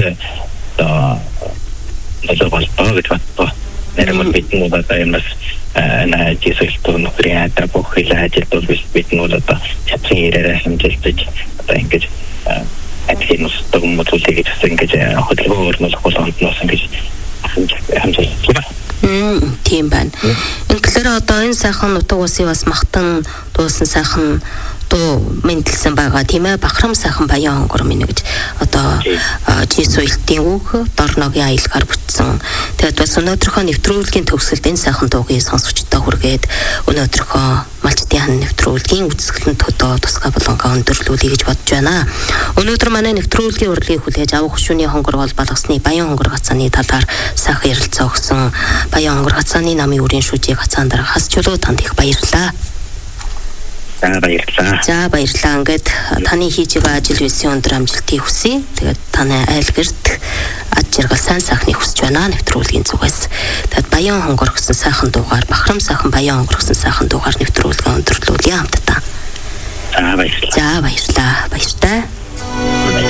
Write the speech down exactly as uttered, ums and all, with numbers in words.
одоо одоо болтоо гэж бодтоо. Нэрмэл бидний одоо юм бас на жисэлтөө нөхрийн ата бохила ажилтол бидний одоо чадсан ирээрээ хэмжилж одоо ингэж атгинус төгмөтөлийг гэсэн ингэж хөдөлгөөр нь болохоос ингэж хэмжилж байна. Мм тийм байна. Ингээр одоо энэ сайхан нутаг усын бас махтан дуусан сайхан дуу мэдлсэн байгаа тийм ээ. Бахрам сайхан баян өнгөр минь гэж одоо жисүйлтийн үг дорногийн аялгаар бүтсэн. Тэгээд бас өнөөдрийнхөө нэвтрүүлгийн төгсөлд энэ сайхан дуугийн сонсогчдоо хүргээд өнөөдрийнхөө малчтын хан нэвтрүүлгийн үзэсгэлэнт төдөө тусгай болонгоо өндөрлүүлэе гэж бодож байна. Өнөөдөр манай нэвтрүүлгийн урлагийг хүлээж авах хөшүүний хонгор бол балгасны баян хонгор гацааны талаар сайхан ярилцаа өгсөн баян хонгор гацааны намын үрийн шүүжийг гацаан дараа хас чулуу танд их баярлалаа. За баярлалаа. За баярлалаа. Ингээд таны хийж байгаа ажил үйлсийн өндөр амжилтыг хүсье. Тэгээд таны айл гэрт аж жаргал сайн сайхныг хүсэж байна нэвтрүүлгийн зүгээс. Тэгээд баян хонгор гэсэн сайхан дуугаар бахрам сайхан баян хонгор гэсэн сайхан дуугаар нэвтрүүлгээ өндөрлүүлье хамтдаа. За баярлалаа. За баярлалаа. Баяртай.